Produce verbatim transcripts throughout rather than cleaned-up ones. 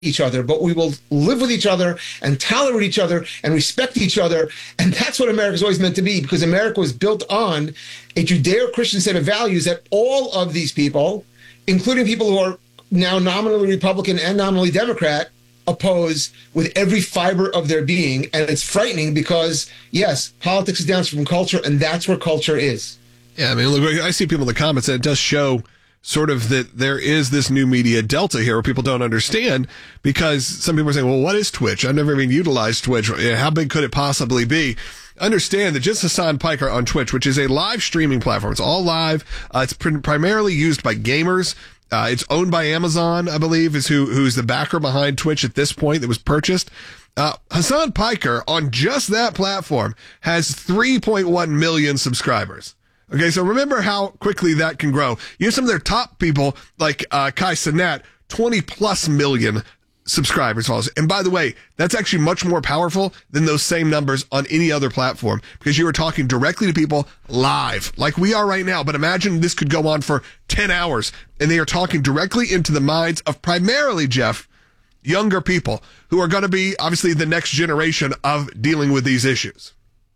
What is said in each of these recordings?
each other, but we will live with each other and tolerate each other and respect each other. And that's what America's always meant to be, because America was built on a Judeo-Christian set of values that all of these people, including people who are now nominally Republican and nominally Democrat, oppose with every fiber of their being. And it's frightening because, yes, politics is downstream from culture, and that's where culture is. Yeah, I mean, look, I see people in the comments, and it does show sort of that there is this new media delta here where people don't understand, because some people are saying, well, what is Twitch? I've never even utilized Twitch. How big could it possibly be? Understand that just Hasan Piker on Twitch, which is a live streaming platform. It's all live. Uh, it's pr- primarily used by gamers. Uh, it's owned by Amazon, I believe, is who who's the backer behind Twitch at this point that was purchased. Uh, Hasan Piker on just that platform has three point one million subscribers. Okay, so remember how quickly that can grow. You have some of their top people, like uh, Kai Cenat, twenty plus million subscribers followers. And by the way, that's actually much more powerful than those same numbers on any other platform, because you are talking directly to people live, like we are right now. But imagine this could go on for ten hours, and they are talking directly into the minds of primarily, Jeff, younger people who are going to be obviously the next generation of dealing with these issues.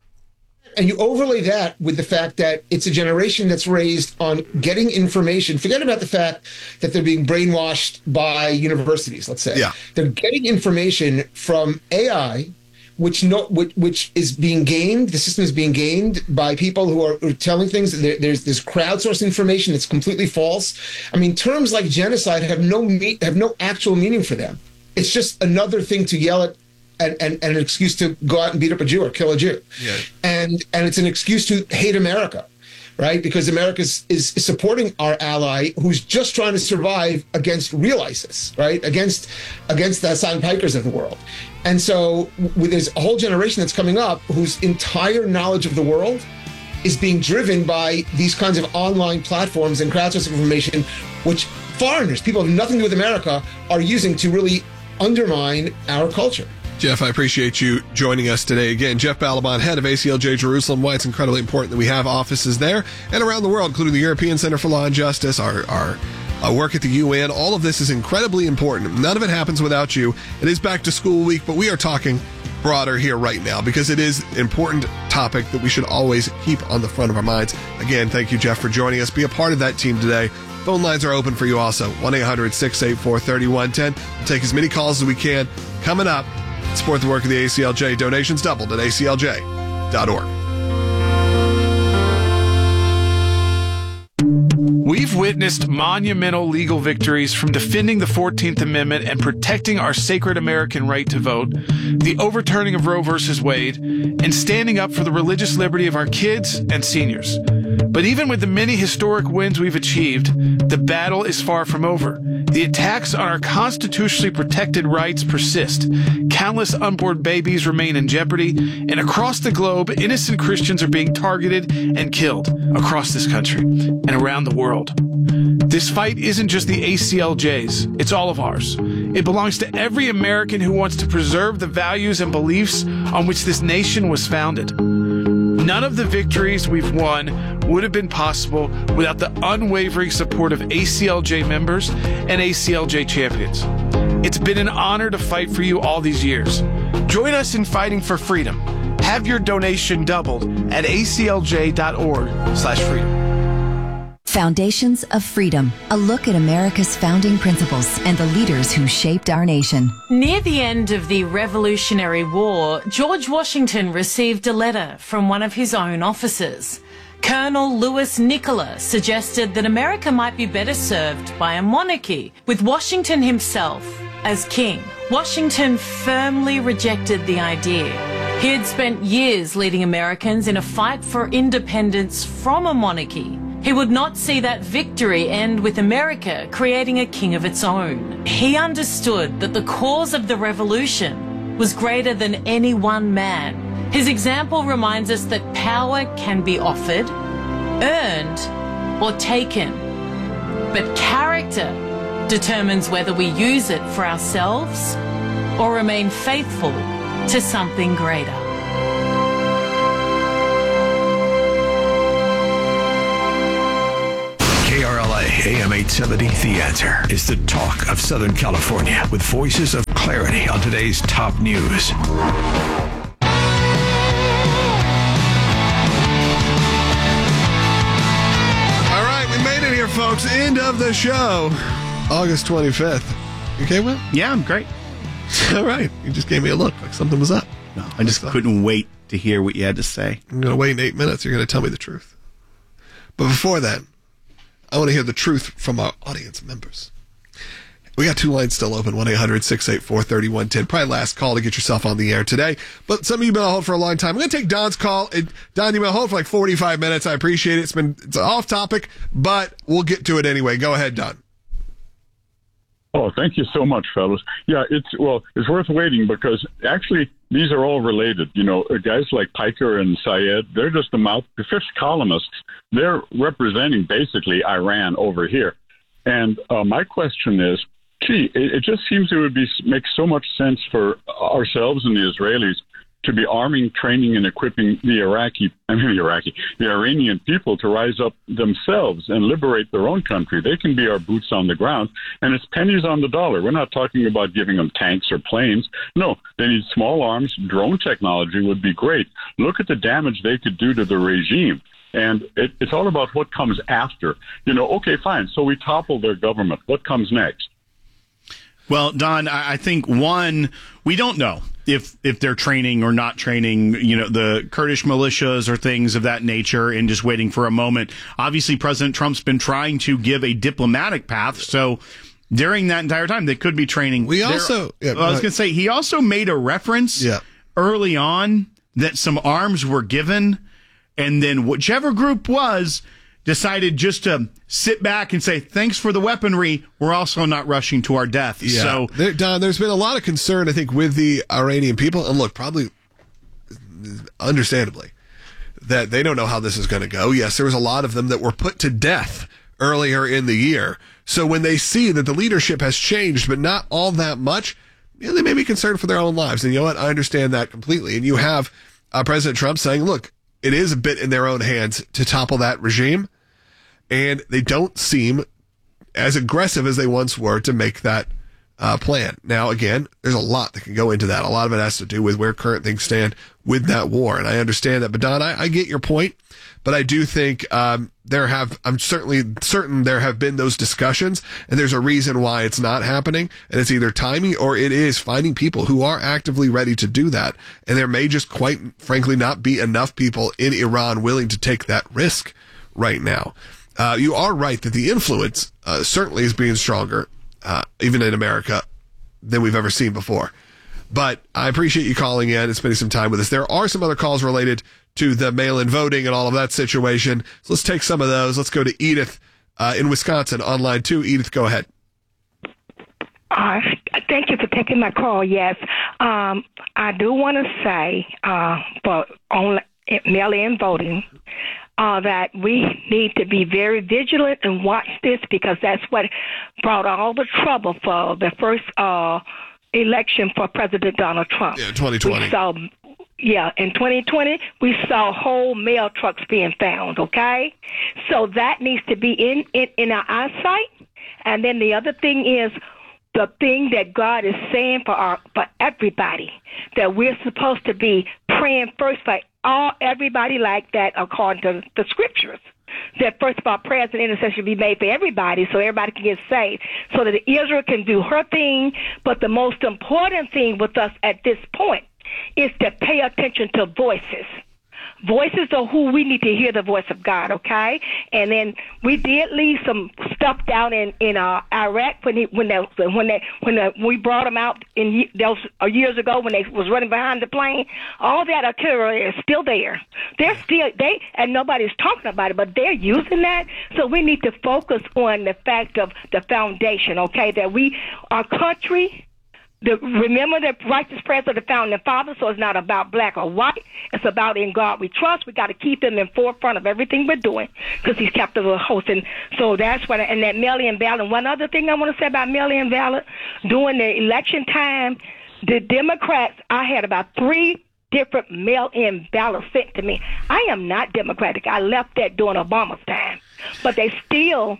And you overlay that with the fact that it's a generation that's raised on getting information. Forget about the fact that they're being brainwashed by universities, let's say. Yeah. They're getting information from A I, which no, which, which is being gained. The system is being gained by people who are, are telling things. There, there's this crowdsourced information that's completely false. I mean, terms like genocide have no me- have no actual meaning for them. It's just another thing to yell at. And, and, and an excuse to go out and beat up a Jew or kill a Jew. Yeah. And and it's an excuse to hate America, right? Because America is, is supporting our ally who's just trying to survive against real ISIS, right? Against against the Hasan Pikers of the world. And so with, there's a whole generation that's coming up whose entire knowledge of the world is being driven by these kinds of online platforms and crowdsourced information, which foreigners, people who have nothing to do with America, are using to really undermine our culture. Jeff, I appreciate you joining us today. Again, Jeff Balaban, head of A C L J Jerusalem. Why it's incredibly important that we have offices there and around the world, including the European Center for Law and Justice, our, our uh, work at the U N. All of this is incredibly important. None of it happens without you. It is back to school week, but we are talking broader here right now because it is an important topic that we should always keep on the front of our minds. Again, thank you, Jeff, for joining us. Be a part of that team today. Phone lines are open for you also. one eight hundred six eight four three one one zero. We'll take as many calls as we can. Coming up, support the work of the A C L J. Donations doubled at A C L J dot org. We've witnessed monumental legal victories from defending the fourteenth Amendment and protecting our sacred American right to vote, the overturning of Roe versus Wade, and standing up for the religious liberty of our kids and seniors. But even with the many historic wins we've achieved, the battle is far from over. The attacks on our constitutionally protected rights persist. Countless unborn babies remain in jeopardy, and across the globe, innocent Christians are being targeted and killed across this country and around the world. This fight isn't just the A C L J's, it's all of ours. It belongs to every American who wants to preserve the values and beliefs on which this nation was founded. None of the victories we've won would have been possible without the unwavering support of A C L J members and A C L J champions. It's been an honor to fight for you all these years. Join us in fighting for freedom. Have your donation doubled at A C L J dot org slash freedom. Foundations of Freedom, a look at America's founding principles and the leaders who shaped our nation. Near the end of the Revolutionary War, George Washington received a letter from one of his own officers. Colonel Louis Nicola suggested that America might be better served by a monarchy, with Washington himself as king. Washington firmly rejected the idea. He had spent years leading Americans in a fight for independence from a monarchy. He would not see that victory end with America creating a king of its own. He understood that the cause of the revolution was greater than any one man. His example reminds us that power can be offered, earned, or taken. But character determines whether we use it for ourselves or remain faithful to something greater. K R L A A M eight seventy, The Answer is the talk of Southern California with voices of clarity on today's top news. All right, we made it here, folks. End of the show. August twenty-fifth. You okay, Will? Yeah, I'm great. All right. You just gave me a look like something was up. No, I just couldn't wait to hear what you had to say. I'm going to wait in eight minutes. You're going to tell me the truth. But before that, I want to hear the truth from our audience members. We got two lines still open, one eight hundred six eight four three one one zero. Probably last call to get yourself on the air today. But some of you have been on hold for a long time. I'm going to take Don's call. Don, you've been on hold for like forty-five minutes. I appreciate it. It's been it's off topic, but we'll get to it anyway. Go ahead, Don. Oh, thank you so much, fellas. Yeah, it's well, it's worth waiting because actually these are all related. You know, guys like Piker and Syed, they're just the mouth, the fifth columnists. They're representing basically Iran over here. And uh, my question is, gee, it, it just seems it would be make so much sense for ourselves and the Israelis to be arming, training, and equipping the Iraqi, I mean the Iraqi, the Iranian people to rise up themselves and liberate their own country. They can be our boots on the ground, and it's pennies on the dollar. We're not talking about giving them tanks or planes. No, they need small arms. Drone technology would be great. Look at the damage they could do to the regime. And it, it's all about what comes after. You know, okay, fine. So we topple their government. What comes next? Well, Don, I think, one, we don't know if if they're training or not training, you know, the Kurdish militias or things of that nature and just waiting for a moment. Obviously, President Trump's been trying to give a diplomatic path. So during that entire time, they could be training. We also, yeah, I was going to say, he also made a reference yeah. early on that some arms were given, and then whichever group was decided just to sit back and say, thanks for the weaponry. We're also not rushing to our death. Yeah. So, there, Don, there's been a lot of concern, I think, with the Iranian people. And look, probably understandably, that they don't know how this is going to go. Yes, there was a lot of them that were put to death earlier in the year. So when they see that the leadership has changed, but not all that much, you know, they may be concerned for their own lives. And you know what? I understand that completely. And you have uh, President Trump saying, look, it is a bit in their own hands to topple that regime. And they don't seem as aggressive as they once were to make that uh, plan. Now, again, there's a lot that can go into that. A lot of it has to do with where current things stand with that war. And I understand that. But, Don, I, I get your point. But I do think um, there have, I'm certainly certain there have been those discussions. And there's a reason why it's not happening. And it's either timing or it is finding people who are actively ready to do that. And there may just quite frankly not be enough people in Iran willing to take that risk right now. Uh, you are right that the influence uh, certainly is being stronger, uh, even in America, than we've ever seen before. But I appreciate you calling in and spending some time with us. There are some other calls related to the mail-in voting and all of that situation. So let's take some of those. Let's go to Edith uh, in Wisconsin on line two. Edith, go ahead. Uh, thank you for taking my call. Yes, um, I do want to say uh, for on mail-in voting, Uh, that we need to be very vigilant and watch this because that's what brought all the trouble for the first uh, election for President Donald Trump. Yeah, twenty twenty. We saw, yeah, in twenty twenty, we saw whole mail trucks being found, okay? So that needs to be in, in, in our eyesight. And then the other thing is the thing that God is saying for our for everybody, that we're supposed to be praying first for all everybody like that according to the scriptures. That first of all, prayers and intercession be made for everybody so everybody can get saved, so that Israel can do her thing. But the most important thing with us at this point is to pay attention to voices. Voices are who we need to hear the voice of God, okay? And then we did leave some stuff down in in uh, Iraq when he, when they, when they, when they, we brought them out in those uh, years ago when they was running behind the plane. All that artillery is still there. They're still they and nobody's talking about it, but they're using that. So we need to focus on the fact of the foundation, okay? That we, our country. The, remember the righteous prayers of the founding fathers, so it's not about black or white. It's about in God we trust. We got to keep them in forefront of everything we're doing because he's kept us a host. And so that's what, and that mail-in ballot. One other thing I want to say about mail-in ballot, during the election time, the Democrats, I had about three different mail-in ballots sent to me. I am not Democratic. I left that during Obama's time. But they still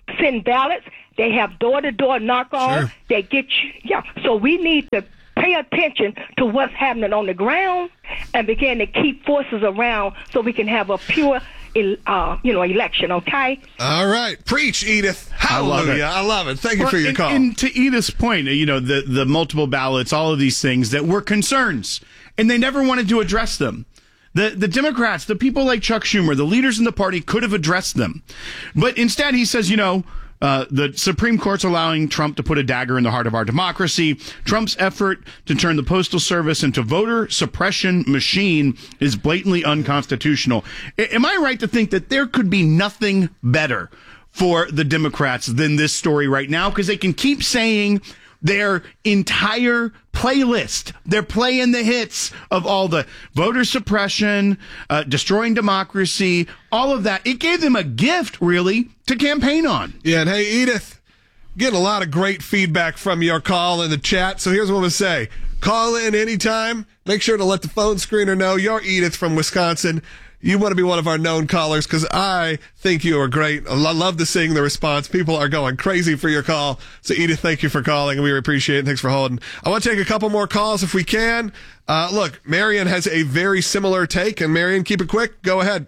send ballots. They have door-to-door knock-on. Sure. They get you. Yeah. So we need to pay attention to what's happening on the ground and begin to keep forces around so we can have a pure, uh, you know, election. Okay. All right, preach, Edith. Hallelujah. I love it. Thank you Well, for your and, call. And to Edith's point, you know, the the multiple ballots, all of these things that were concerns, and they never wanted to address them. The the Democrats, the people like Chuck Schumer, the leaders in the party could have addressed them. But instead he says, you know, uh, the Supreme Court's allowing Trump to put a dagger in the heart of our democracy. Trump's effort to turn the Postal Service into voter suppression machine is blatantly unconstitutional. A- am I right to think that there could be nothing better for the Democrats than this story right now? Because they can keep saying their entire playlist. They're playing the hits of all the voter suppression, uh, destroying democracy, all of that. It gave them a gift, really, to campaign on. Yeah, and hey, Edith, getting a lot of great feedback from your call in the chat. So here's what I'm going to say. Call in anytime. Make sure to let the phone screener know you're Edith from Wisconsin. You want to be one of our known callers because I think you are great. I love to sing the response. People are going crazy for your call. So, Edith, thank you for calling, and we appreciate it. Thanks for holding. I want to take a couple more calls if we can. Uh, look, Marion has a very similar take, and Marion, keep it quick. Go ahead.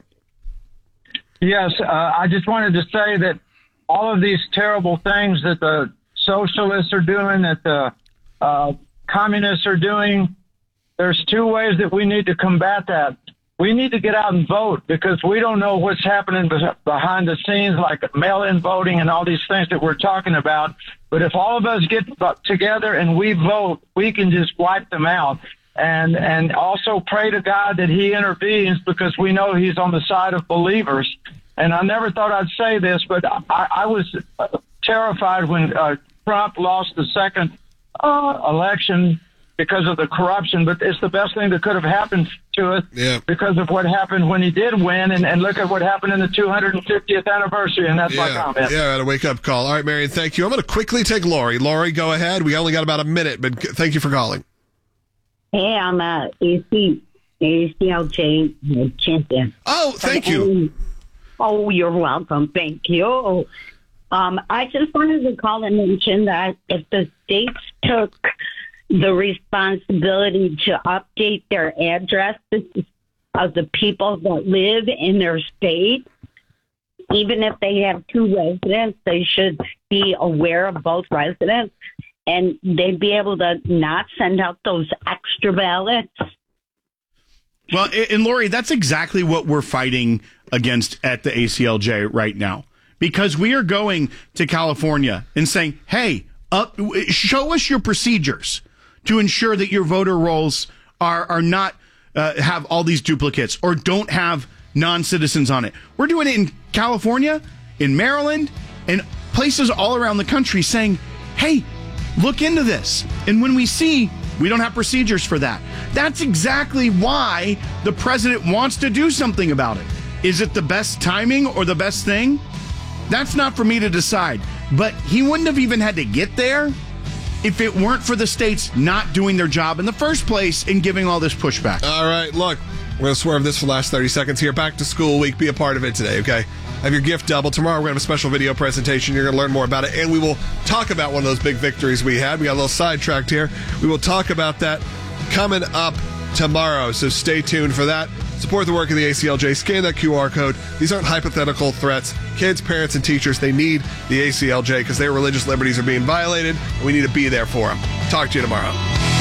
Yes, uh, I just wanted to say that all of these terrible things that the socialists are doing, that the uh, communists are doing, there's two ways that we need to combat that. We need to get out and vote because we don't know what's happening behind the scenes, like mail-in voting and all these things that we're talking about. But if all of us get together and we vote, we can just wipe them out. And and also pray to God that he intervenes because we know he's on the side of believers. And I never thought I'd say this, but I, I was terrified when uh, Trump lost the second uh, election because of the corruption, but it's the best thing that could have happened to us yeah. because of what happened when he did win, and, and look at what happened in the two hundred fiftieth anniversary, and that's yeah. my comment. Yeah, I had a wake-up call. All right, Marion, thank you. I'm going to quickly take Lori. Lori, go ahead. We only got about a minute, but thank you for calling. Hey, I'm a A C L J champion. Oh, thank you. Oh, you're welcome. Thank you. Um, I just wanted to call and mention that if the states took the responsibility to update their addresses of the people that live in their state, even if they have two residents, they should be aware of both residents, and they'd be able to not send out those extra ballots. Well, and Lori, that's exactly what we're fighting against at the A C L J right now, because we are going to California and saying, hey, up, show us your procedures to ensure that your voter rolls are are not uh, have all these duplicates or don't have non-citizens on it. We're doing it in California, in Maryland, and places all around the country saying, hey, look into this. And when we see we don't have procedures for that, that's exactly why the president wants to do something about it. Is it the best timing or the best thing? That's not for me to decide. But he wouldn't have even had to get there if it weren't for the states not doing their job in the first place and giving all this pushback. All right, look, we're going to swerve this for the last thirty seconds here. Back to school week. Be a part of it today, okay? Have your gift double. Tomorrow we're going to have a special video presentation. You're going to learn more about it, and we will talk about one of those big victories we had. We got a little sidetracked here. We will talk about that coming up tomorrow, so stay tuned for that. Support the work of the A C L J. Scan that Q R code. These aren't hypothetical threats. Kids, parents, and teachers, they need the A C L J because their religious liberties are being violated, and we need to be there for them. Talk to you tomorrow.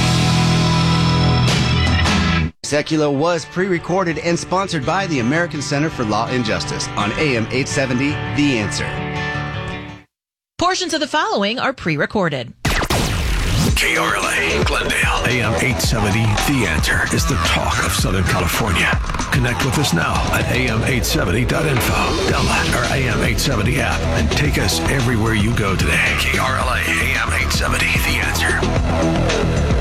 Secular was pre-recorded and sponsored by the American Center for Law and Justice on A M eight seventy, The Answer. Portions of the following are pre-recorded. K R L A, Glendale, A M eight seventy, The Answer is the talk of Southern California. Connect with us now at A M eight seventy dot info. Download our A M eight seventy app and take us everywhere you go today. K R L A, A M eight seventy, The Answer.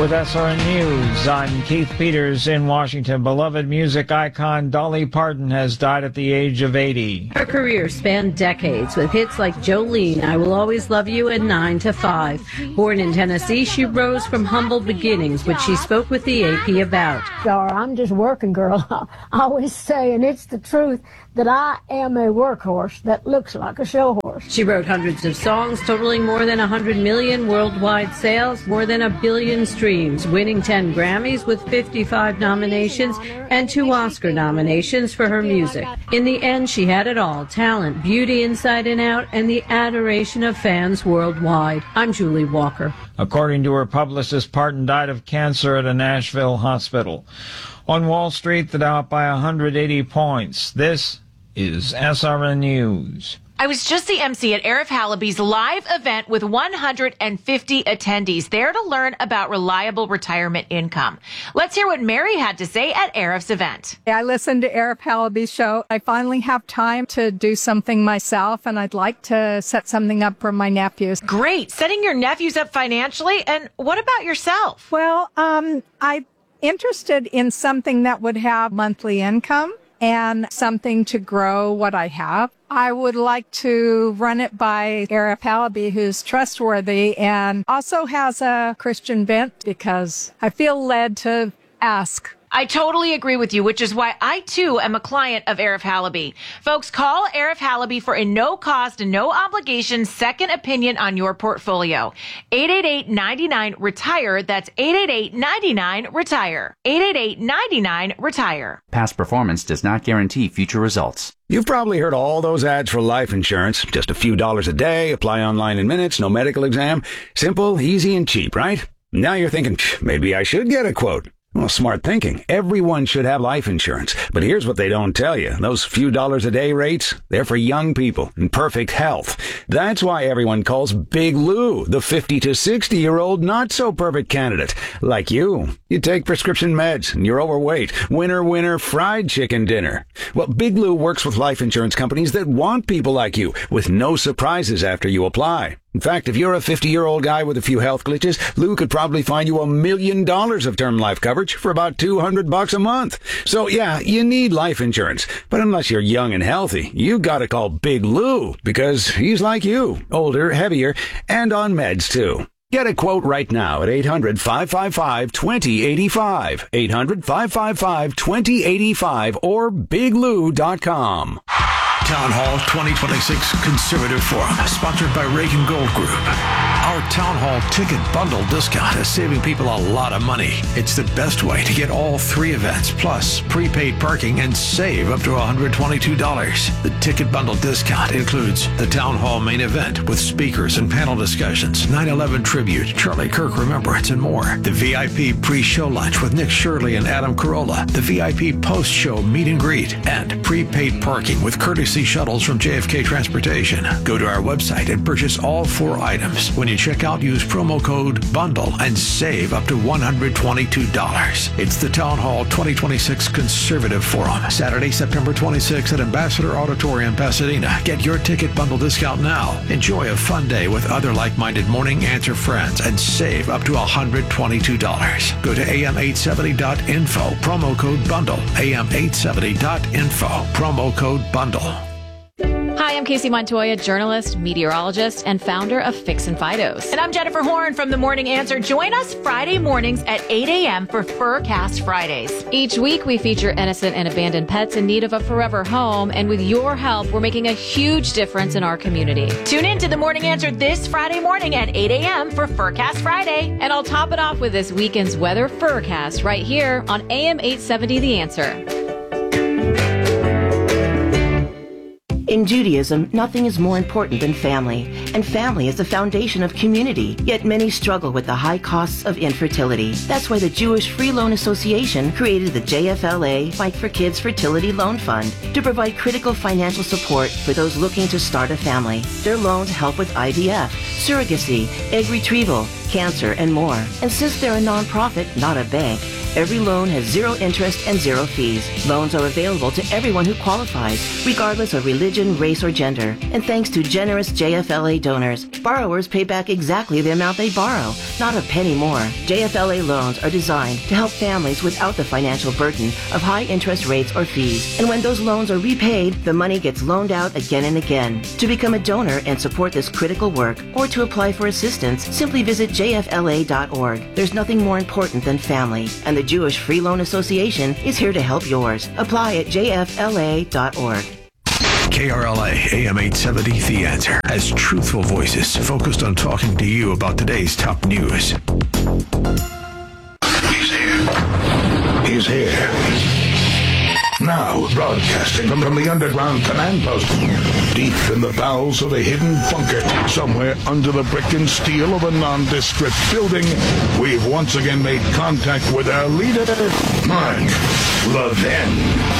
With S R N News, I'm Keith Peters in Washington. Beloved music icon Dolly Parton has died at the age of eighty. Her career spanned decades with hits like Jolene, I Will Always Love You, and nine to five. Born in Tennessee, she rose from humble beginnings, which she spoke with the A P about. I'm just working girl. I always say, and it's the truth, that I am a workhorse that looks like a show horse. She wrote hundreds of songs, totaling more than one hundred million worldwide sales, more than a billion streams, winning ten Grammys with fifty-five nominations and two Oscar nominations for her music. In the end, she had it all: talent, beauty inside and out, and the adoration of fans worldwide. I'm Julie Walker. According to her publicist, Parton died of cancer at a Nashville hospital. On Wall Street, the Dow up by one hundred eighty points. This is S R N News. I was just the M C at Arif Halaby's live event with one hundred fifty attendees there to learn about reliable retirement income. Let's hear what Mary had to say at Arif's event. I listened to Arif Halaby's show. I finally have time to do something myself, and I'd like to set something up for my nephews. Great. Setting your nephews up financially. And what about yourself? Well, um, I'm interested in something that would have monthly income and something to grow what I have. I would like to run it by Arif Halaby, who's trustworthy and also has a Christian bent, because I feel led to ask. I totally agree with you, which is why I, too, am a client of Arif Halaby. Folks, call Arif Halaby for a no-cost and no-obligation second opinion on your portfolio. eight eight eight, nine nine, RETIRE. That's eight eight eight, nine nine, RETIRE. eight eight eight, nine nine, RETIRE. Past performance does not guarantee future results. You've probably heard all those ads for life insurance. Just a few dollars a day, apply online in minutes, no medical exam. Simple, easy, and cheap, right? Now you're thinking, maybe I should get a quote. Well, smart thinking. Everyone should have life insurance. But here's what they don't tell you. Those few dollars a day rates, they're for young people in perfect health. That's why everyone calls Big Lou the fifty to sixty year old not so perfect candidate. Like you. You take prescription meds and you're overweight. Winner, winner, fried chicken dinner. Well, Big Lou works with life insurance companies that want people like you with no surprises after you apply. In fact, if you're a fifty-year-old guy with a few health glitches, Lou could probably find you a million dollars of term life coverage for about two hundred bucks a month. So yeah, you need life insurance. But unless you're young and healthy, you gotta call Big Lou, because he's like you, older, heavier, and on meds too. Get a quote right now at eight hundred, five five five, two zero eight five, eight hundred, five five five, two zero eight five, or big lou dot com. Town Hall twenty twenty-six Conservative Forum, sponsored by Reagan Gold Group. Our Town Hall ticket bundle discount is saving people a lot of money. It's the best way to get all three events, plus prepaid parking, and save up to one hundred twenty-two dollars. The ticket bundle discount includes the Town Hall main event with speakers and panel discussions, nine eleven tribute, Charlie Kirk Remembrance, and more. The V I P pre-show lunch with Nick Shirley and Adam Carolla. The V I P post-show meet and greet. And prepaid parking with courtesy shuttles from J F K Transportation. Go to our website and purchase all four items. When you check out, use promo code BUNDLE and save up to one hundred twenty-two dollars. It's the Town Hall twenty twenty-six Conservative Forum, Saturday, September twenty-sixth at Ambassador Auditorium, Pasadena. Get your ticket bundle discount now. Enjoy a fun day with other like-minded Morning Answer friends and save up to one hundred twenty-two dollars. Go to A M eight seventy dot info, promo code BUNDLE. A M eight seventy dot info, promo code BUNDLE. Hi, I'm Casey Montoya, journalist, meteorologist, and founder of Fix and Fidos. And I'm Jennifer Horn from The Morning Answer. Join us Friday mornings at eight a.m. for Furcast Fridays. Each week, we feature innocent and abandoned pets in need of a forever home. And with your help, we're making a huge difference in our community. Tune in to The Morning Answer this Friday morning at eight a.m. for Furcast Friday. And I'll top it off with this weekend's weather Furcast right here on A M eight seventy The Answer. In Judaism, nothing is more important than family, and family is the foundation of community, yet many struggle with the high costs of infertility. That's why the Jewish Free Loan Association created the J F L A Fight for Kids Fertility Loan Fund to provide critical financial support for those looking to start a family. Their loans help with I V F, surrogacy, egg retrieval, cancer, and more. And since they're a nonprofit, not a bank, Every loan has zero interest and zero fees. Loans are available to everyone who qualifies, regardless of religion, race, or gender. And thanks to generous J F L A donors, borrowers pay back exactly the amount they borrow, not a penny more. J F L A loans are designed to help families without the financial burden of high interest rates or fees. And when those loans are repaid, the money gets loaned out again and again. To become a donor and support this critical work, or to apply for assistance, simply visit J F L A dot org. There's nothing more important than family, and the Jewish Free Loan Association is here to help yours. Apply at J F L A dot org. K R L A, A M eight seventy, The Answer, has truthful voices focused on talking to you about today's top news. He's here. He's here. Now, broadcasting from, from the underground command post, deep in the bowels of a hidden bunker, somewhere under the brick and steel of a nondescript building, we've once again made contact with our leader, Mark Levin.